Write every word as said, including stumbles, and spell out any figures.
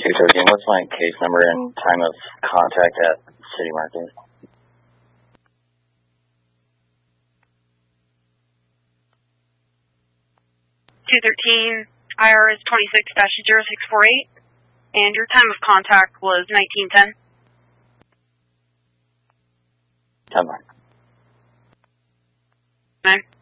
two thirteen, what's my case number and time of contact at City Market? two thirteen, I R is twenty-six dash zero six four eight, and your time of contact was nineteen ten. ten mark. Nine.